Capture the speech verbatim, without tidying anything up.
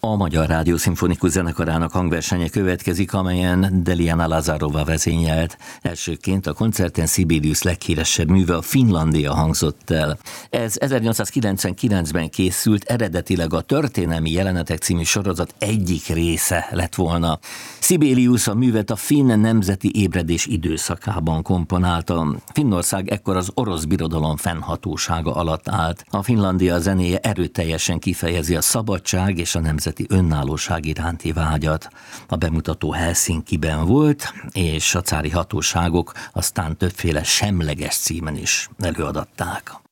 A Magyar Rádió Szimfonikus Zenekarának hangversenye következik, amelyen Deliana Lazarova vezényelt. Elsőként a koncerten Sibelius leghíresebb műve, a Finlandia hangzott el. Ez ezernyolcszázkilencvenkilencben készült, eredetileg a Történelmi Jelenetek című sorozat egyik része lett volna. Sibelius a művet a finn nemzeti ébredés időszakában komponálta. Finnország ekkor az Orosz Birodalom fennhatósága alatt állt. A Finlandia zenéje erőteljesen kifejezi a szabadság és a nemzeti önállóság iránti vágyat. A bemutató Helsinkiben volt, és a cári hatóságok aztán többféle semleges címen is előadatták.